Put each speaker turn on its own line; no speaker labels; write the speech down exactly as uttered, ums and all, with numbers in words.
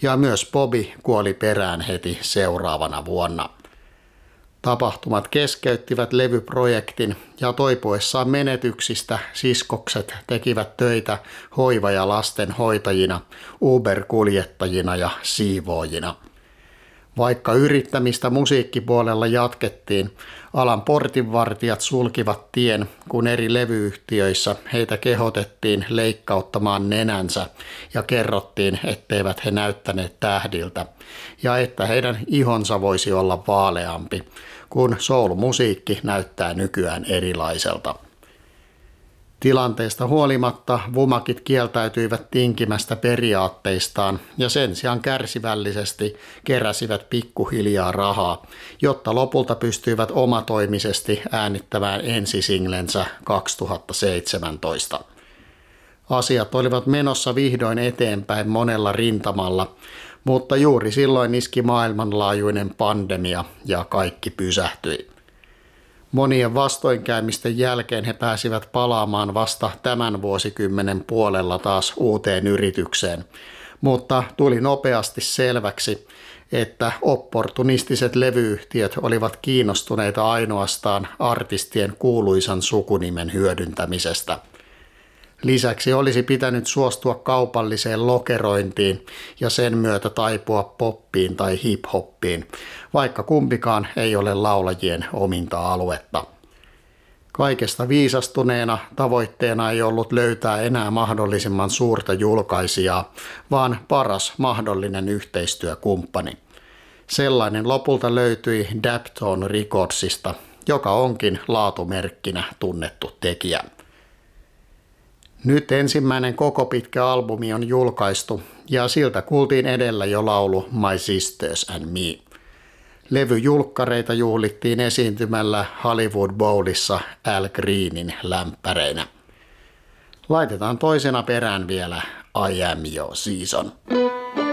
ja myös Bobby kuoli perään heti seuraavana vuonna. Tapahtumat keskeyttivät levyprojektin ja toipuessaan menetyksistä siskokset tekivät töitä hoiva- ja lastenhoitajina, Uber-kuljettajina ja siivoojina. Vaikka yrittämistä musiikkipuolella jatkettiin, alan portinvartijat sulkivat tien, kun eri levyyhtiöissä heitä kehotettiin leikkauttamaan nenänsä ja kerrottiin, etteivät he näyttäneet tähdiltä ja että heidän ihonsa voisi olla vaaleampi, kun soul-musiikki näyttää nykyään erilaiselta. Tilanteesta huolimatta vumakit kieltäytyivät tinkimästä periaatteistaan ja sen sijaan kärsivällisesti keräsivät pikkuhiljaa rahaa, jotta lopulta pystyivät omatoimisesti äänittämään ensisinglensä kaksituhattaseitsemäntoista. Asiat olivat menossa vihdoin eteenpäin monella rintamalla, mutta juuri silloin iski maailmanlaajuinen pandemia ja kaikki pysähtyi. Monien vastoinkäymisten jälkeen he pääsivät palaamaan vasta tämän vuosikymmenen puolella taas uuteen yritykseen, mutta tuli nopeasti selväksi, että opportunistiset levyyhtiöt olivat kiinnostuneita ainoastaan artistien kuuluisan sukunimen hyödyntämisestä. Lisäksi olisi pitänyt suostua kaupalliseen lokerointiin ja sen myötä taipua poppiin tai hip-hoppiin, vaikka kumpikaan ei ole laulajien ominta aluetta. Kaikesta viisastuneena tavoitteena ei ollut löytää enää mahdollisimman suurta julkaisijaa, vaan paras mahdollinen yhteistyökumppani. Sellainen lopulta löytyi Daptone Recordsista, joka onkin laatumerkkinä tunnettu tekijä. Nyt ensimmäinen koko pitkä albumi on julkaistu ja siltä kuultiin edellä jo laulu My Sisters and Me. Levyjulkkareita juhlittiin esiintymällä Hollywood Bowlissa Al Greenin lämpäreinä. Laitetaan toisena perään vielä I Am Your Season.